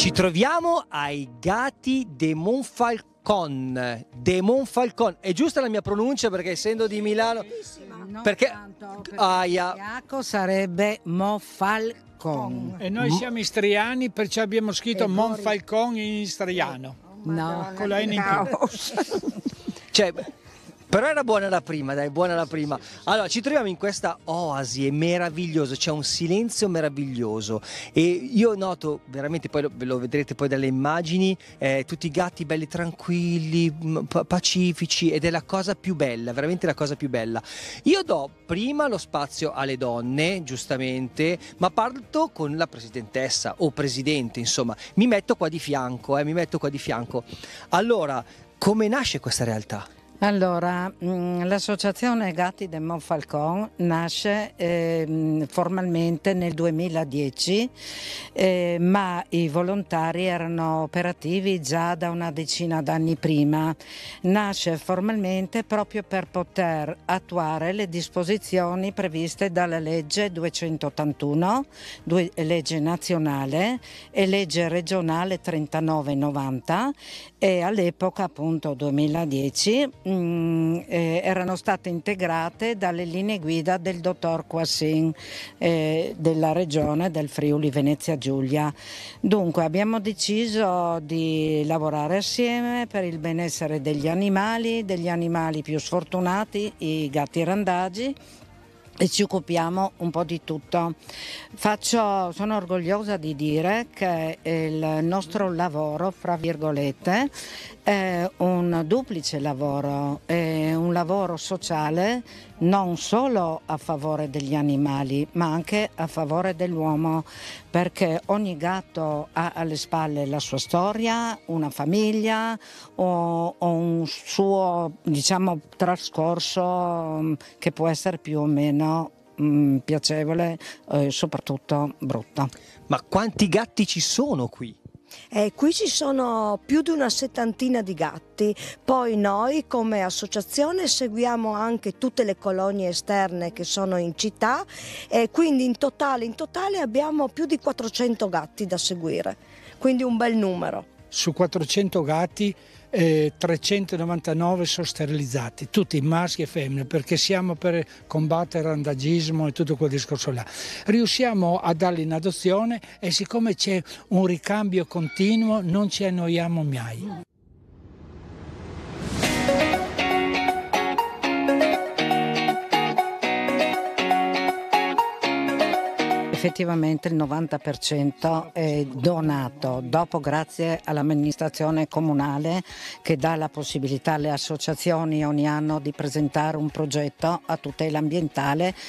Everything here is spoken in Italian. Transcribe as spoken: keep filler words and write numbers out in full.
Ci troviamo ai Gatti de Monfalcone. De Monfalcone, è giusta la mia pronuncia perché essendo di Milano, No, perché, tanto, perché aia. Iaco sarebbe Monfalcone. E noi siamo istriani, perciò abbiamo scritto E Monfalcone in istriano. No, Con la N in più. Cioè, però era buona la prima, dai, buona la prima. Allora, ci troviamo in questa oasi, è meraviglioso, c'è un silenzio meraviglioso e io noto veramente, poi lo, lo vedrete poi dalle immagini, eh, tutti i gatti belli tranquilli, m- pacifici, ed è la cosa più bella, veramente la cosa più bella. Io do prima lo spazio alle donne, giustamente, ma parto con la presidentessa o presidente, insomma, mi metto qua di fianco, eh, mi metto qua di fianco. Allora, come nasce questa realtà? Allora, mh, l'associazione Gatti de Monfalcone nasce eh, mh, formalmente nel duemiladieci, eh, ma i volontari erano operativi già da una decina d'anni prima. Nasce formalmente proprio per poter attuare le disposizioni previste dalla legge duecentottantuno, due, legge nazionale e legge regionale trentanove novanta, e all'epoca, appunto duemiladieci, mh, eh, erano state integrate dalle linee guida del dottor Quassin eh, della regione del Friuli Venezia Giulia. Dunque abbiamo deciso di lavorare assieme per il benessere degli animali, degli animali più sfortunati, i gatti randagi, e ci occupiamo un po' di tutto. Faccio, sono orgogliosa di dire che il nostro lavoro, fra virgolette, è un duplice lavoro, è un lavoro sociale non solo a favore degli animali ma anche a favore dell'uomo, perché ogni gatto ha alle spalle la sua storia, una famiglia o, o un suo, diciamo, trascorso che può essere più o meno mh, piacevole e eh, soprattutto brutto. Ma quanti gatti ci sono qui? Eh, qui ci sono più di una settantina di gatti, poi noi come associazione seguiamo anche tutte le colonie esterne che sono in città e quindi in totale, in totale abbiamo più di quattrocento gatti da seguire, quindi un bel numero. Su quattrocento gatti, eh, trecentonovantanove sono sterilizzati, tutti maschi e femmine, perché siamo per combattere il randagismo e tutto quel discorso là. Riusciamo a darli in adozione e siccome c'è un ricambio continuo non ci annoiamo mai. Effettivamente il novanta per cento è donato, dopo grazie all'amministrazione comunale che dà la possibilità alle associazioni ogni anno di presentare un progetto a tutela ambientale